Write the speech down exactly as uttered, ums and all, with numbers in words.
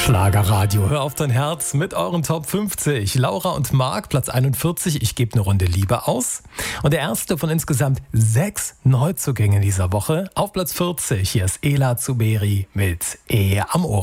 Schlagerradio, hör auf dein Herz mit euren Top fünfzig. Laura und Marc, Platz einundvierzig, ich gebe eine Runde Liebe aus. Und der erste von insgesamt sechs Neuzugängen dieser Woche auf Platz vierzig. Hier ist Ela Zuberi mit Ehe am Ohr.